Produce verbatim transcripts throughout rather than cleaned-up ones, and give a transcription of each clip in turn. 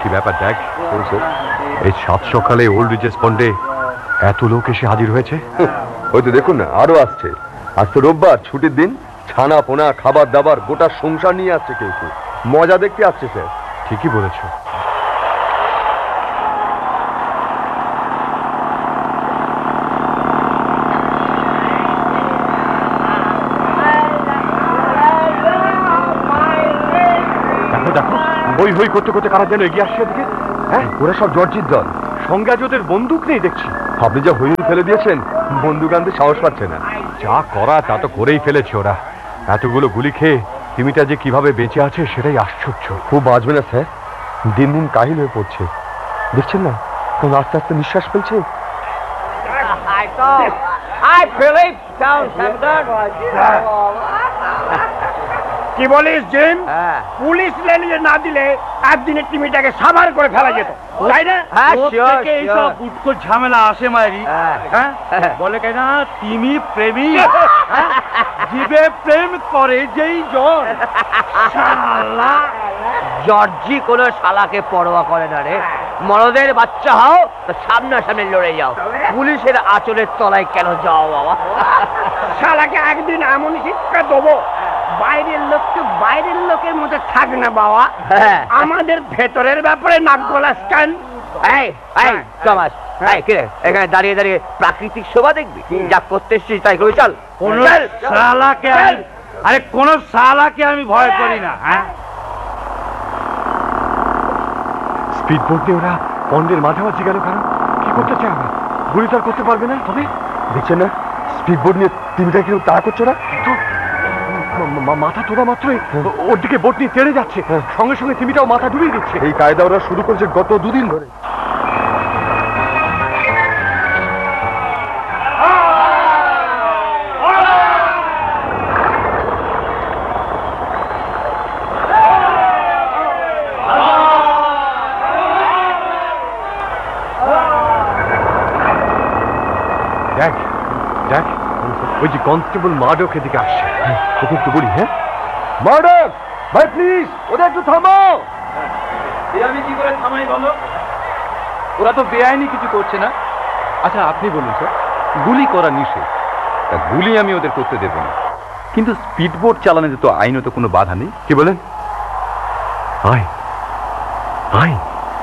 কি ব্যাপার দেখ, এই সাত সকালে ওল্ড রিজেস পন্ডে এত লোক এসে হাজির হয়েছে। হয়তো দেখুন না, আরো আসছে। আজ তো রোববার, ছুটির দিন। ছানা পোনা খাবার দাবার গোটা সংসার নিয়ে আসছে কেউ কেউ, মজা দেখতে আসছে স্যার। ঠিকই বলেছো। দেখো দেখো, হই হই করতে করতে কারা যেন এগিয়ে আসছে এদিকে। হ্যাঁ, ওরা সব জর্জির দল। সঙ্গে আজ ওদের বন্দুক নেই দেখছি। আপনি যা হই ফেলে দিয়েছেন, বন্দুক আনতে সাহস পাচ্ছে না। যা করা তা তো করেই ফেলেছে ওরা। এতগুলো গুলি খেয়ে তিমিটা যে কিভাবে বেঁচে আছে সেটাই আশ্চর্য। খুব বাঁচবে না স্যার, দিন দিন কাহিল হয়ে পড়ছে। দেখছেন না, তখন আস্তে আস্তে নিঃশ্বাস ফেলছে। কি বলিস জিম? পুলিশ লেলিয়ে না দিলে একদিনের টিমিটাকে সাবার করে ফেলা যেত, তাই না? এইসব উৎকট ঝামেলা আসে মায়েরি। হ্যাঁ, বলে কেন তিমি প্রেমী, জীবে প্রেম করে যেই জন। জর্জি কোনো শালাকে পরোয়া করে না রে। মরদের বাচ্চা হও তো সামনাসামনি লড়ে যাও, পুলিশের আঁচলের তলায় কেন যাও বাবা? শালাকে একদিন এমন শিক্ষা দেবো, বাইরের লোক তো বাইরের লোকের মতো থাক না বাবা, আমাদের ভেতরের ব্যাপারে নাক গলাস কেন? এই এই সমাজ, এই কি রে এখানে দাঁড়িয়ে দাঁড়িয়ে প্রাকৃতিক শোভা দেখবি? যা করতে এসছিস তাই করে চল। কোন শালাকে আমি, আরে কোন শালাকে আমি ভয় করি না। হ্যাঁ, স্পিড বোট নিয়ে ওরা পন্ডের মাঝামাঝি গেল কেন? কি করতে চায় ওরা? গুলি তো আর করতে পারবে না। তবে দেখছেন না, স্পিড বোট নিয়ে তিমিটা কেউ তাড়া করছে না তো মাথা তোলা মাত্রই ওর দিকে বোট নিয়ে তেড়ে যাচ্ছে, সঙ্গে সঙ্গে তিমিটাও মাথা ডুবিয়ে দিচ্ছে। এই কায়দা ওরা শুরু করেছে গত দুদিন ধরে। দেখ দেখ, ওই যে কনস্টেবল মার্ডক এদিকে আসছে। ওকে একটু বলি। হ্যাঁ মার্ডক ভাই, প্লিজ ওদের একটু থামাও। আমি কি করে থামাই বলো? ওরা তো বেআইনি কিছু করছে না। আচ্ছা আপনি বলুন স্যার, গুলি করা নিষেধ, তা গুলি আমি ওদের করতে দেব না, কিন্তু স্পিড বোট চালানোতে তো আইনত কোনো বাধা নেই। কি বলেন? আইন আইন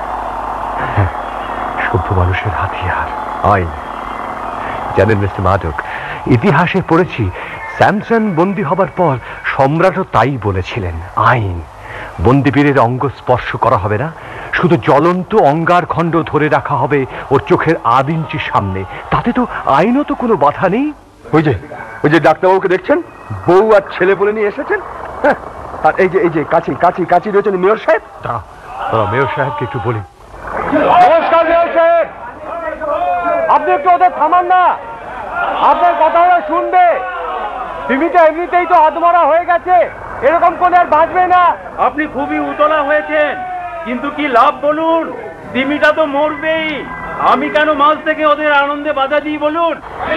সভ্য মানুষের হাতিয়ার আইন। জানেন মিস্টার মার্ডক, ইতিহাসে পড়েছি স্যামসন বন্দী হবার পর সম্রাটও তাই বলেছিলেন, আইন। বন্দীবীরের অঙ্গ স্পর্শ করা হবে না, শুধু জ্বলন্ত অঙ্গার খণ্ড ধরে রাখা হবে ওর চোখের আধ ইঞ্চি সামনে। তাতে তো আইনও তো কোনো বাধা নেই। ওই যে ওই যে ডাক্তারবাবুকে দেখছেন, বউ আর ছেলে বলে নিয়ে এসেছেন। হ্যাঁ, আর এই যে এই যে কাছি কাছি কাছি রয়েছেন মেয়র সাহেব। দাঁড়া দাঁড়া, মেয়র সাহেবকে একটু বলি। নমস্কার মেয়র সাহেব, আপনি একটু ওদের থামান না, আপনার কথা ওরা শুনবে। তিমিটা এমনিতেই তো আধমরা হয়ে গেছে, এরকম করে আর বাঁচবে না। আপনি খুবই উতলা হয়েছেন, কিন্তু কি লাভ বলুন? তিমিটা তো মরবেই। আমি কেন মাঝ থেকে ওদের আনন্দে বাধা দিই বলুন?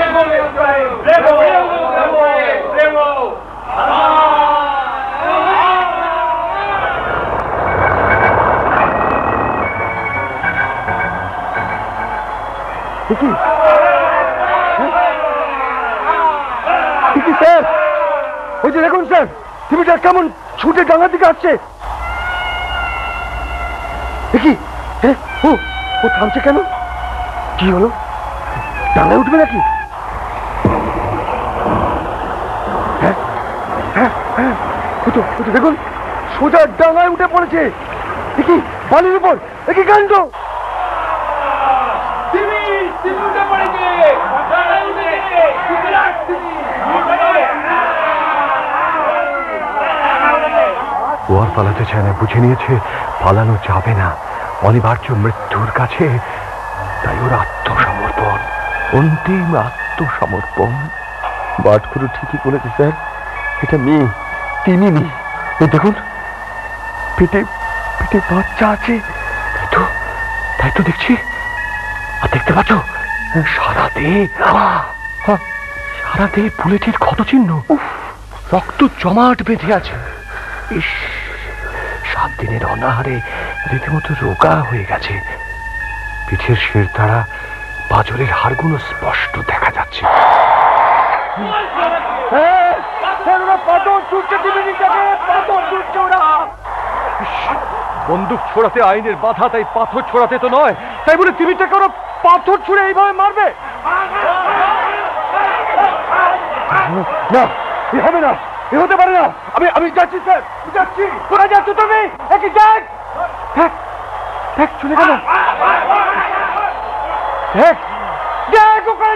স্যার, ওই যে দেখুন স্যার, তিমিটা কেমন ছুটে ডাঙার দিকে আসছে। দেখি, হ্যাঁ, ও ও থামছে কেন? কি হলো? ডাঙায় উঠবে নাকি? হ্যাঁ হ্যাঁ হ্যাঁ, ওই তো ওই তো দেখুন, সোজা ডাঙায় উঠে পড়েছে। দেখি বালির উপর, দেখি কাণ্ড। ও আর পালাতে চায় না, বুঝে নিয়েছে পালানো যাবে না, অনিবার্য মৃত্যুর কাছে। তাই ওর আত্মসমর্পণ, অন্তিম আত্মসমর্পণ। বাটখুরু ঠিকই বলেছে স্যার, এটা মেয়ে, তিনি মেয়ে। এই দেখুন, পেটে পেটে বাচ্চা আছে। তাই তো তাই তো দেখছি। আর দেখতে পাচ্ছ সারা দেহে সারা দেহে বুলেটের ক্ষত চিহ্ন, রক্ত জমাট বেঁধে আছে। ইস, সাত দিনের অনাহারে রীতিমতো রোগা হয়ে গেছে। পিঠের শিরদাঁড়া, পাঁজরের হাড়গুলো স্পষ্ট দেখা যাচ্ছে। বন্দুক ছোড়াতে আইনের বাধা, তাই পাথর ছোড়াতে তো নয়। তাই বলে তুমি তো কারো পাথর ছুড়ে এইভাবে মারবে না, এ হবে না, এ হতে পারে না। আমি আমি যাচ্ছি স্যার, যাচ্ছি। কোথায় যাচ্ছ তুমি? একই দেখ দেখ দেখ চলে গেল। দেখ দেখ ওখানে